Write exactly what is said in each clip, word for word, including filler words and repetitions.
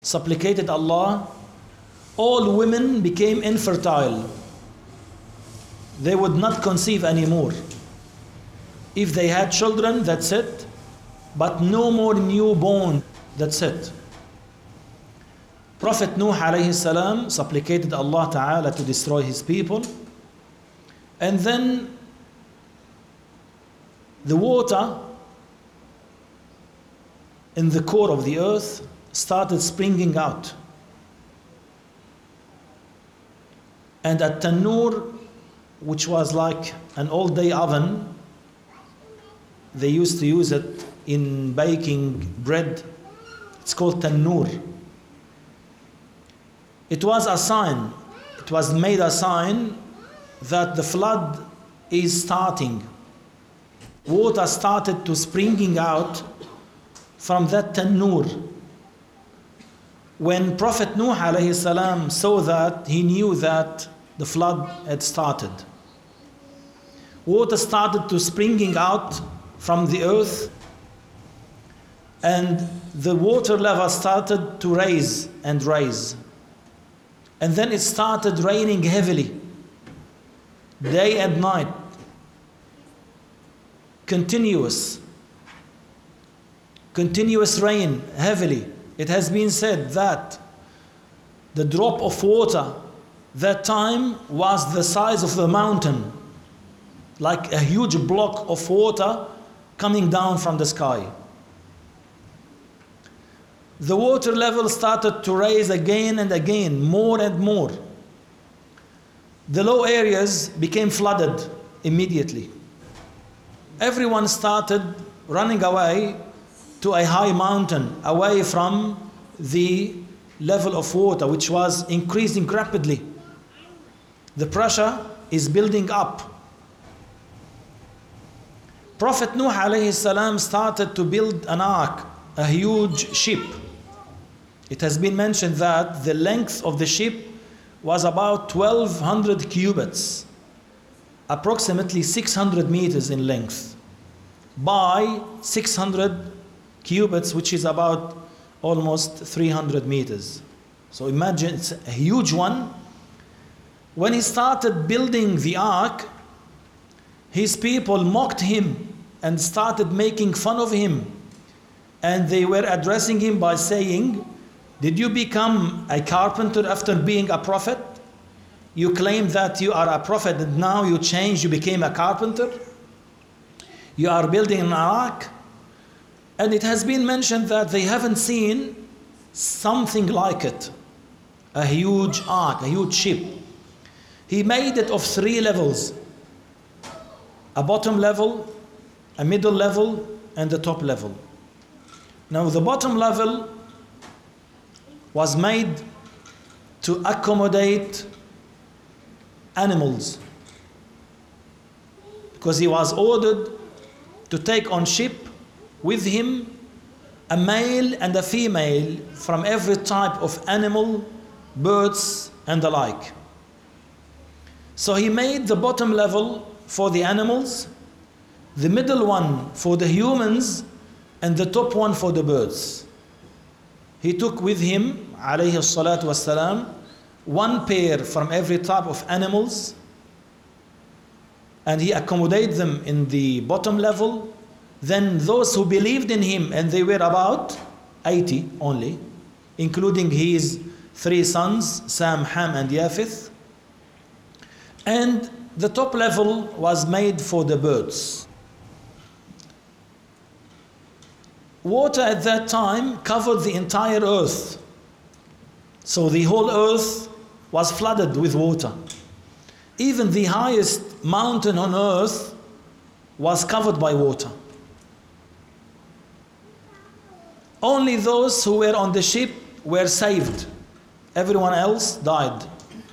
supplicated Allah, all women became infertile. They would not conceive anymore. If they had children, that's it. But no more newborn, that's it. Prophet Nuh alayhi salam supplicated Allah Ta'ala to destroy his people. And then the water in the core of the earth started springing out. And at Tanur, which was like an all-day oven, they used to use it in baking bread. It's called Tanur. It was a sign, it was made a sign that the flood is starting. Water started to springing out from that Tanur. When Prophet Nuh alayhi salam saw that, he knew that the flood had started. Water started to springing out from the earth, and the water level started to rise and rise. And then it started raining heavily, day and night, continuous, continuous rain heavily. It has been said that the drop of water that time was the size of the mountain, like a huge block of water coming down from the sky. The water level started to rise again and again, more and more. The low areas became flooded immediately. Everyone started running away to a high mountain, away from the level of water, which was increasing rapidly. The pressure is building up. Prophet Nuh alayhi salam started to build an ark, a huge ship. It has been mentioned that the length of the ship was about twelve hundred cubits, approximately six hundred meters in length, by six hundred cubits, which is about almost three hundred meters. So imagine, it's a huge one. When he started building the ark, his people mocked him and started making fun of him. And they were addressing him by saying, "Did you become a carpenter after being a prophet? You claim that you are a prophet and now you changed, you became a carpenter? You are building an ark?" And it has been mentioned that they haven't seen something like it. A huge ark, a huge ship. He made it of three levels. A bottom level, a middle level, and a top level. Now the bottom level was made to accommodate animals, because he was ordered to take on ship with him a male and a female from every type of animal, birds and the like. So he made the bottom level for the animals, the middle one for the humans, and the top one for the birds. He took with him, alayhi salatu wassalam, one pair from every type of animals, and he accommodated them in the bottom level. Then those who believed in him, and they were about eighty only, including his three sons, Sam, Ham, and Japheth. And the top level was made for the birds. Water at that time covered the entire earth. So the whole earth was flooded with water. Even the highest mountain on earth was covered by water. Only those who were on the ship were saved. Everyone else died.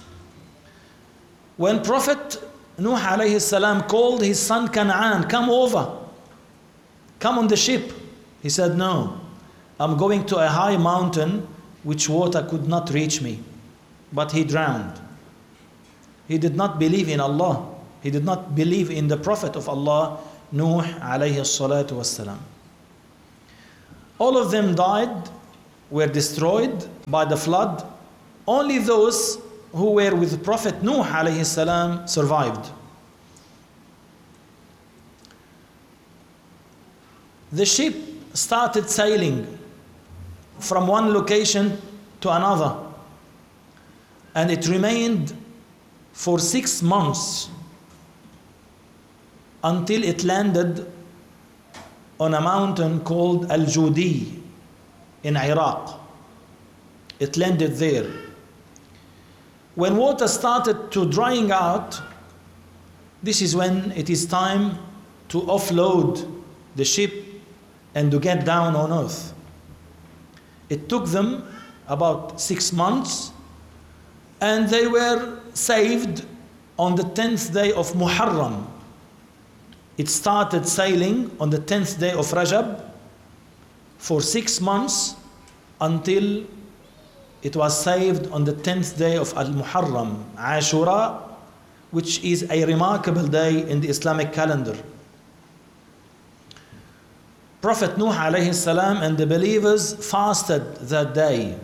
When Prophet Nuh alayhi salam called his son Canaan, "Come over, come on the ship," he said, "No, I'm going to a high mountain which water could not reach me." But he drowned. He did not believe in Allah. He did not believe in the Prophet of Allah, Nuh alayhi salatu wassalam. All of them died were destroyed by the flood. Only those who were with Prophet Nuh alayhi salam survived. The ship started sailing from one location to another, and it remained for six months until it landed on a mountain called Al-Judi in Iraq. It landed there. When water started to drying out, this is when it is time to offload the ship and to get down on earth. It took them about six months, and they were saved on the tenth day of Muharram. It started sailing on the tenth day of Rajab for six months until it was saved on the tenth day of Al-Muharram, Ashura, which is a remarkable day in the Islamic calendar. Prophet Nuh alayhi salam and the believers fasted that day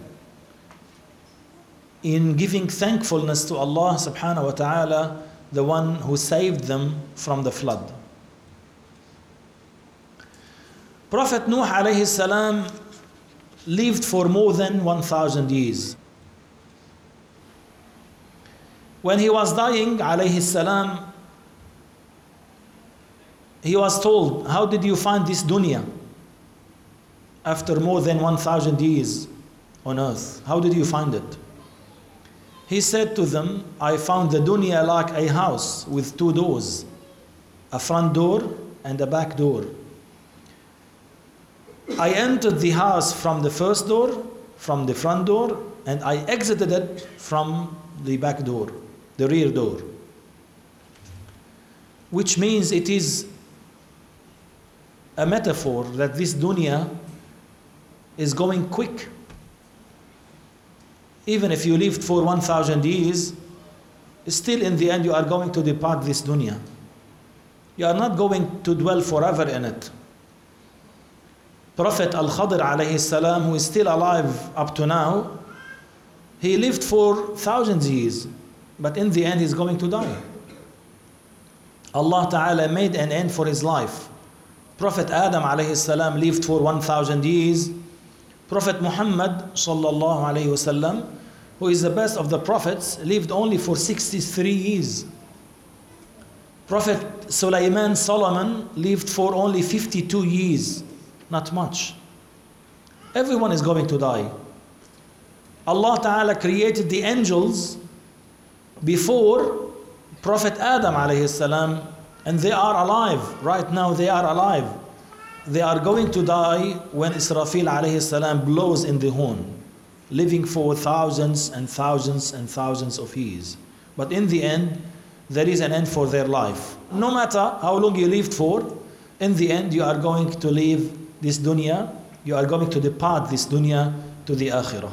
in giving thankfulness to Allah subhanahu wa ta'ala, the one who saved them from the flood. Prophet Nuh alayhi salam lived for more than one thousand years. When he was dying alayhi salam, he was told, how did you find this dunya after more than one thousand years on earth? How did you find it? He said to them, I found the dunya like a house with two doors, a front door and a back door. I entered the house from the first door, from the front door, and I exited it from the back door, the rear door. Which means it is a metaphor that this dunya is going quick. Even if you lived for one thousand years, still in the end you are going to depart this dunya. You are not going to dwell forever in it. Prophet Al-Khadir alayhi salam, who is still alive up to now, he lived for thousands of years, but in the end he's going to die. Allah Ta'ala made an end for his life. Prophet Adam alayhi salam lived for one thousand years. Prophet Muhammad sallallahu alayhi wasallam, who is the best of the prophets, lived only for sixty-three years. Prophet Sulaiman Solomon lived for only fifty-two years. Not much. Everyone is going to die. Allah Ta'ala created the angels before Prophet Adam alayhi salam, and they are alive. Right now they are alive. They are going to die when Israfil alayhi salam blows in the horn, living for thousands and thousands and thousands of years. But in the end, there is an end for their life. No matter how long you lived for, in the end you are going to leave this dunya, you are going to depart this dunya to the akhirah.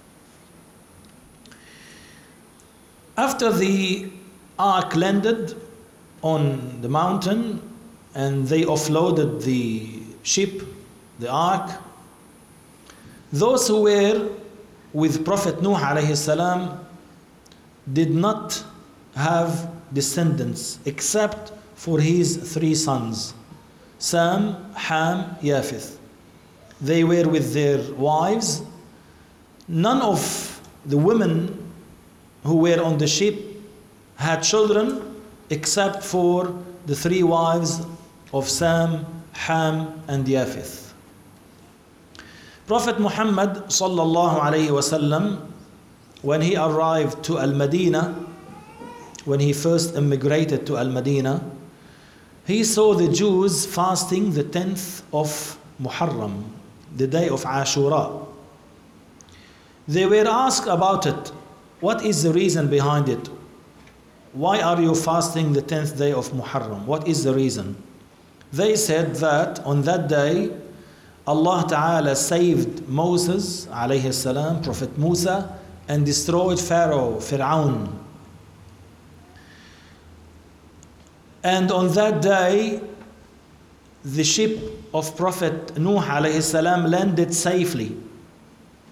After the ark landed on the mountain and they offloaded the ship, the ark, those who were with Prophet Nuh alayhi salam did not have descendants except for his three sons, Sam, Ham, Yafith. They were with their wives. None of the women who were on the ship had children except for the three wives of Sam, Ham, and Yafith. Prophet Muhammad sallallahu alayhi wasallam, when he arrived to Al-Madinah, when he first immigrated to Al-Madinah, he saw the Jews fasting the tenth of Muharram, the day of Ashura. They were asked about it. What is the reason behind it? Why are you fasting the tenth day of Muharram? What is the reason? They said that on that day, Allah Ta'ala saved Moses alayhi salam, Prophet Musa, and destroyed Pharaoh, Fir'aun. And on that day, the ship of Prophet Nuh alayhi salam landed safely.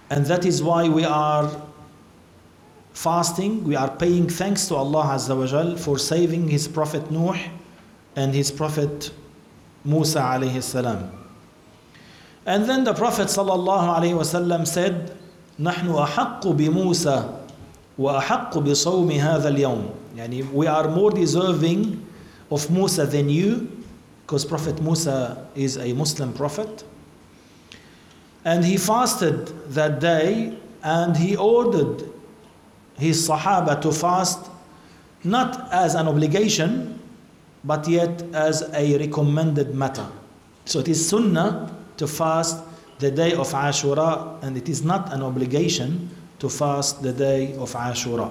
And that is why we are fasting, we are paying thanks to Allah Azza wa Jal for saving His Prophet Nuh and His Prophet Musa alayhi salam. And then the Prophet sallallahu alayhi wa sallam said, نحن أحق بموسى وأحق بصوم هذا اليوم. يعني we are more deserving of Musa than you, because Prophet Musa is a Muslim prophet. And he fasted that day, and he ordered his Sahaba to fast, not as an obligation, but yet as a recommended matter. So it is sunnah to fast the day of Ashura, and it is not an obligation to fast the day of Ashura.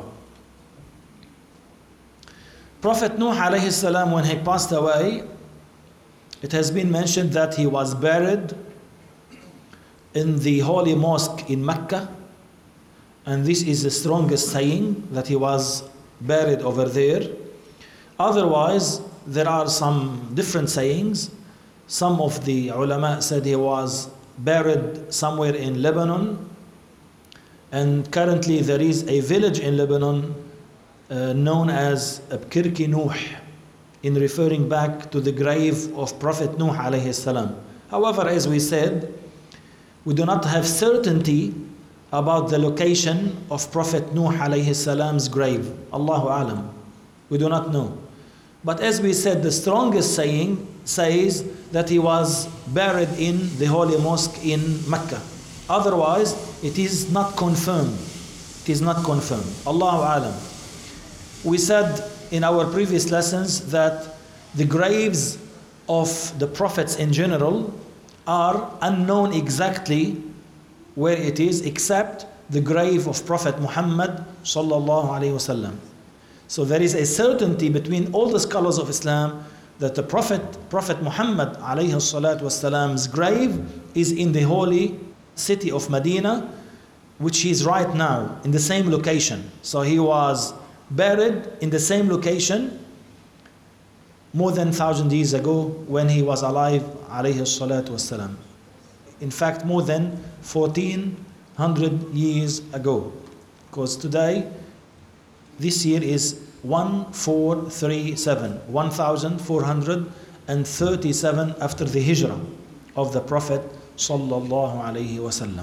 Prophet Nuh alayhi salam, when he passed away, it has been mentioned that he was buried in the holy mosque in Mecca, and this is the strongest saying, that he was buried over there. Otherwise, there are some different sayings. Some of the ulama said he was buried somewhere in Lebanon, and currently there is a village in Lebanon uh, known as Abkirki Nuh, in referring back to the grave of Prophet Nuh alayhi salam. However, as we said, we do not have certainty about the location of Prophet Nuh alayhi salam's grave. Allahu alam. We do not know. But as we said, the strongest saying says that he was buried in the holy mosque in Mecca. Otherwise, it is not confirmed. It is not confirmed. Allahu alam. We said in our previous lessons that the graves of the prophets in general are unknown exactly where it is, except the grave of Prophet Muhammad sallallahu alaihi wasallam. So there is a certainty between all the scholars of Islam that the Prophet Prophet Muhammad alayhi salatu wasalam's grave is in the holy city of Medina, which is right now in the same location. So he was buried in the same location more than a thousand years ago when he was alive alayhi salatu wasalam. In fact, more than fourteen hundred years ago, because today this year is one four three seven, one thousand four hundred thirty-seven after the hijrah of the Prophet sallallahu alaihi wasallam.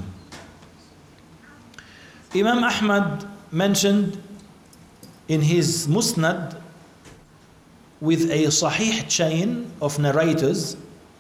Imam Ahmad mentioned in his Musnad, with a sahih chain of narrators,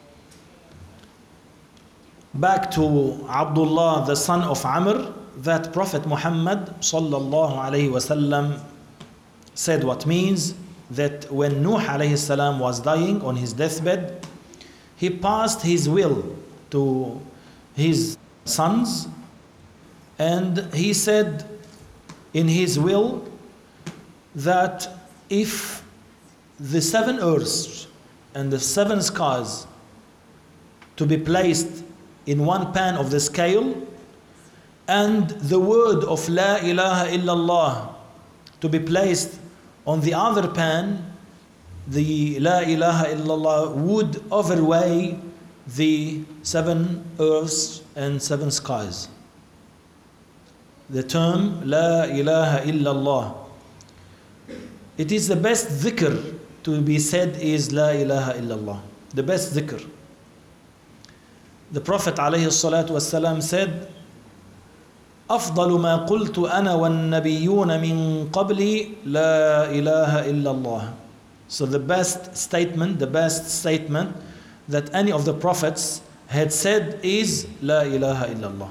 back to Abdullah, the son of Amr, that Prophet Muhammad sallallahu alaihi wasallam said, what means that when Nuh alayhi salam was dying on his deathbed, he passed his will to his sons, and he said in his will that if the seven earths and the seven skies to be placed in one pan of the scale, and the word of La ilaha illallah to be placed on the other pan, the La ilaha illallah would overweigh the seven earths and seven skies. The term La ilaha illallah, it is the best dhikr to be said is La ilaha illallah, the best dhikr. The Prophet alayhi salatu wasalam said, أفضل ما قلت أنا والنبيون من قبلي لا إله إلا الله. So the best statement, the best statement that any of the prophets had said is La ilaha illallah.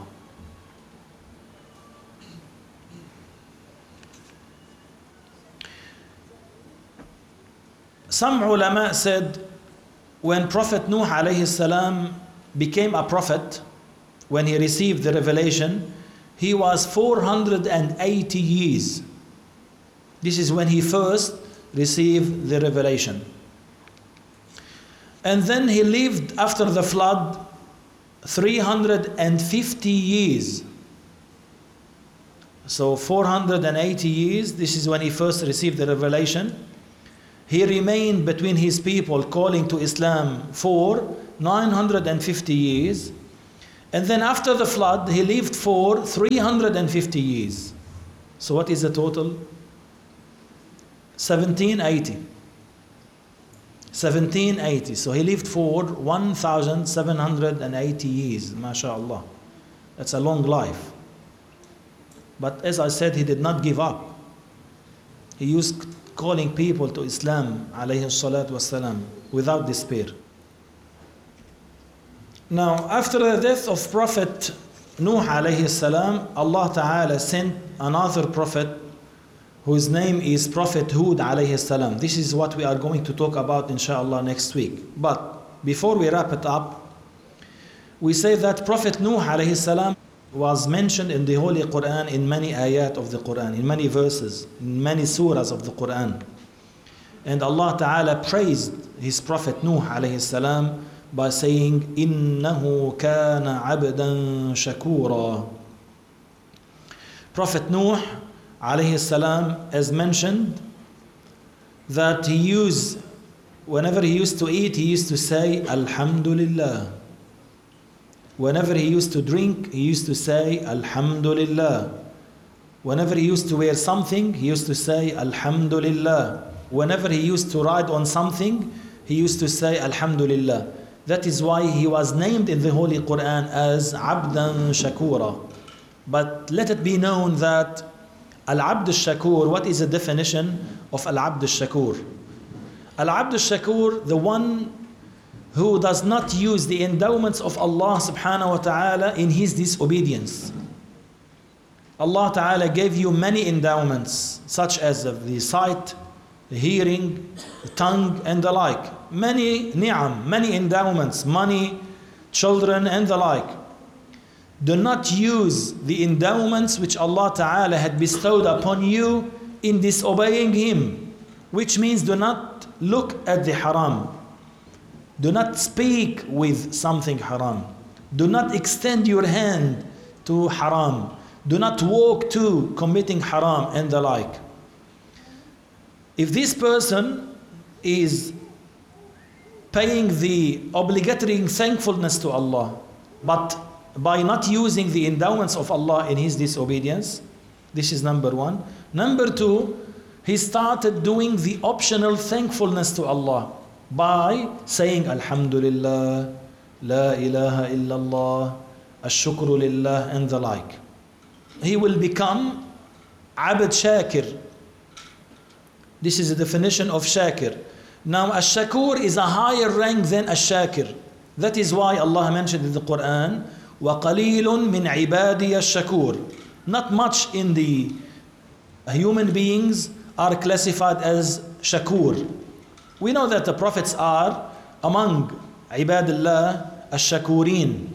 Some ulama said when Prophet Nuh alayhi salam became a prophet, when he received the revelation, he was four hundred eighty years. This is when he first received the revelation. And then he lived after the flood three hundred fifty years. So four hundred eighty years, this is when he first received the revelation. He remained between his people calling to Islam for nine hundred fifty years. And then after the flood, he lived for three hundred fifty years. So what is the total? seventeen eighty. seventeen eighty. So he lived for one thousand seven hundred eighty years. MashaAllah. That's a long life. But as I said, he did not give up. He used calling people to Islam, alayhi salatu wasalam, without despair. Now, after the death of Prophet Nuh alayhi salam, Allah Ta'ala sent another prophet whose name is Prophet Hud alayhi salam. This is what we are going to talk about inshallah next week. But before we wrap it up, we say that Prophet Nuh alayhi salam was mentioned in the Holy Quran in many ayat of the Quran, in many verses, in many surahs of the Quran. And Allah Ta'ala praised his Prophet Nuh alayhi salam by saying, إِنَّهُ كَانَ عَبْدًا شَكُورًا. Prophet Nuh alayhi salam, as mentioned, that he used, whenever he used to eat, he used to say, Alhamdulillah. Whenever he used to drink, he used to say, Alhamdulillah. Whenever he used to wear something, he used to say, Alhamdulillah. Whenever he used to ride on something, he used to say, Alhamdulillah. That is why he was named in the Holy Quran as Abdan Shakura. But let it be known that Al-Abd al-Shakur, what is the definition of Al-Abd al-Shakur? Al-Abd al-Shakur, the one who does not use the endowments of Allah subhanahu wa ta'ala in his disobedience. Allah ta'ala gave you many endowments, such as the sight, the hearing, the tongue, and the like. Many ni'am, many endowments, money, children, and the like. Do not use the endowments which Allah Ta'ala had bestowed upon you in disobeying Him, which means do not look at the haram. Do not speak with something haram. Do not extend your hand to haram. Do not walk to committing haram and the like. If this person is paying the obligatory thankfulness to Allah, but by not using the endowments of Allah in his disobedience, this is number one. Number two, he started doing the optional thankfulness to Allah by saying Alhamdulillah, La ilaha illallah, Ash-shukru lillah, and the like. He will become Abd Shakir. This is the definition of Shakir. Now, Ash-shakur is a higher rank than Ash-shakir. That is why Allah mentioned in the Quran, وَقَلِيلٌ مِّنْ عِبَادِيَ الشَّكُورِ. Not much in the human beings are classified as shakur. We know that the prophets are among ibadillah ash-shakurin.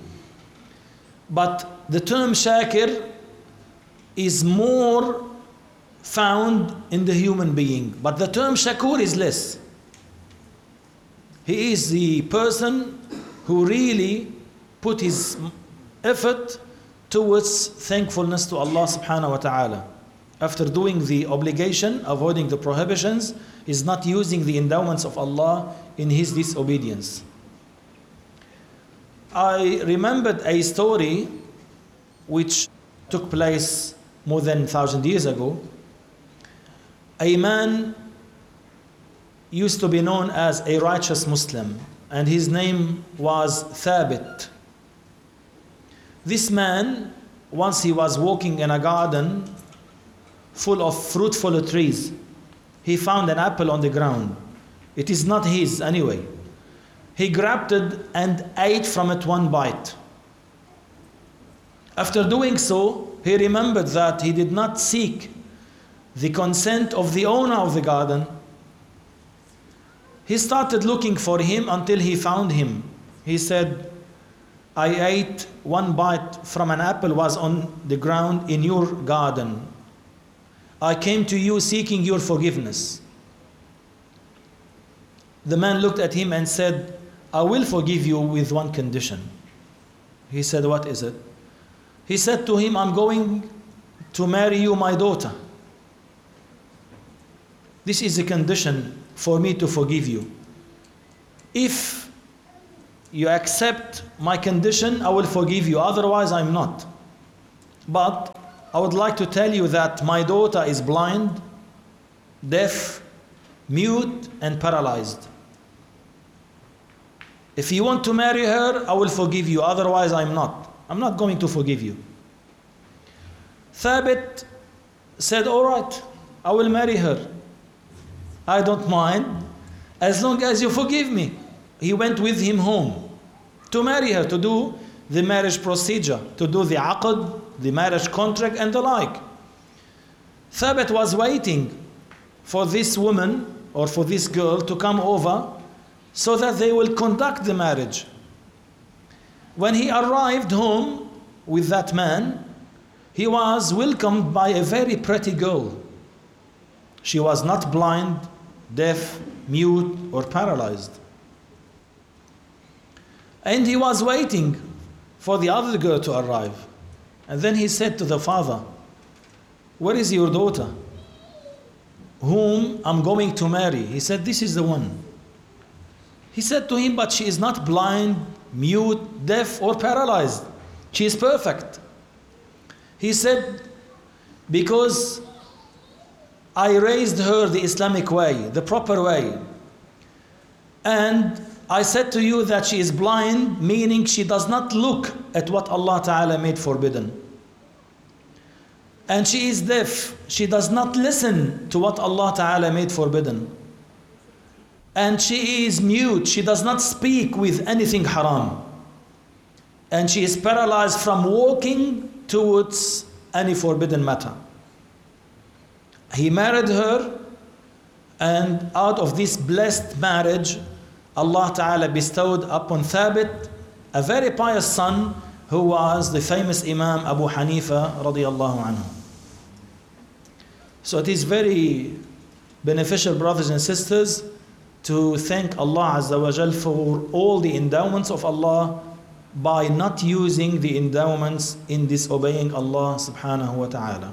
But the term shakir is more found in the human being. But the term shakur is less. He is the person who really put his effort towards thankfulness to Allah subhanahu wa ta'ala. After doing the obligation, avoiding the prohibitions, is not using the endowments of Allah in his disobedience. I remembered a story which took place more than a thousand years ago. A man used to be known as a righteous Muslim, and his name was Thabit. This man, once he was walking in a garden full of fruitful trees, he found an apple on the ground. It is not his anyway. He grabbed it and ate from it one bite. After doing so, he remembered that he did not seek the consent of the owner of the garden. He started looking for him until he found him. He said, I ate one bite from an apple was on the ground in your garden. I came to you seeking your forgiveness. The man looked at him and said, I will forgive you with one condition. He said, what is it? He said to him, I'm going to marry you, my daughter. This is a condition for me to forgive you. If you accept my condition, I will forgive you. Otherwise, I'm not. But I would like to tell you that my daughter is blind, deaf, mute, and paralyzed. If you want to marry her, I will forgive you. Otherwise, I'm not. I'm not going to forgive you. Thabit said, all right, I will marry her. I don't mind, as long as you forgive me. He went with him home to marry her, to do the marriage procedure, to do the aqd, the marriage contract, and the like. Thabit was waiting for this woman or for this girl to come over so that they will conduct the marriage. When he arrived home with that man, he was welcomed by a very pretty girl. She was not blind, deaf, mute, or paralyzed. And he was waiting for the other girl to arrive. And then he said to the father, where is your daughter, whom I'm going to marry? He said, this is the one. He said to him, but she is not blind, mute, deaf, or paralyzed. She is perfect. He said, because I raised her the Islamic way, the proper way. And I said to you that she is blind, meaning she does not look at what Allah Ta'ala made forbidden. And she is deaf. She does not listen to what Allah Ta'ala made forbidden. And she is mute. She does not speak with anything haram. And she is paralyzed from walking towards any forbidden matter. He married her, and out of this blessed marriage, Allah Ta'ala bestowed upon Thabit a very pious son who was the famous Imam Abu Hanifa radiyallahu anhu. So it is very beneficial, brothers and sisters, to thank Allah Azza wa Jal for all the endowments of Allah by not using the endowments in disobeying Allah subhanahu wa ta'ala.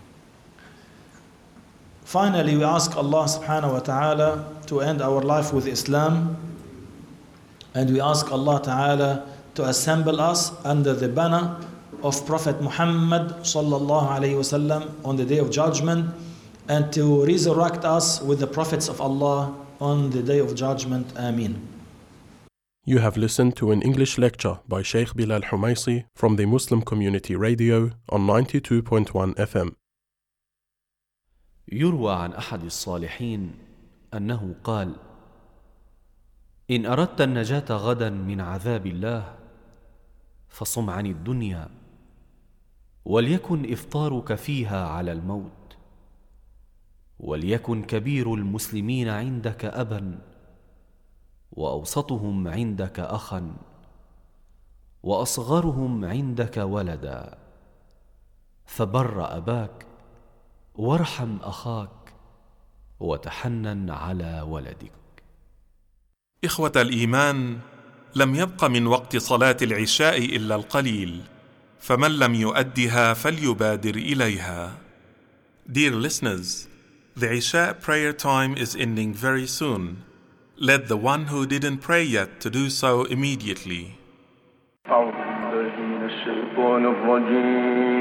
Finally, we ask Allah subhanahu wa ta'ala to end our life with Islam, and we ask Allah ta'ala to assemble us under the banner of Prophet Muhammad sallallahu alayhi wasallam on the day of judgment, and to resurrect us with the prophets of Allah on the day of judgment. Ameen. You have listened to an English lecture by Sheikh Bilal Humaisi from the Muslim Community Radio on ninety-two point one F M. يروى عن أحد الصالحين أنه قال: إن أردت النجاة غدا من عذاب الله فصم عن الدنيا، وليكن إفطارك فيها على الموت، وليكن كبير المسلمين عندك أبا، وأوسطهم عندك أخا، وأصغرهم عندك ولدا، فبر أباك وارحم أخاك وتحنن على ولدك. إخوة الإيمان، لم يبق من وقت صلاة العشاء إلا القليل، فمن لم يؤدها فليبادر إليها. Dear listeners, the Isha prayer time is ending very soon. Let the one who didn't pray yet to do so immediately. أعوذ بالله من الشيطان الرجيم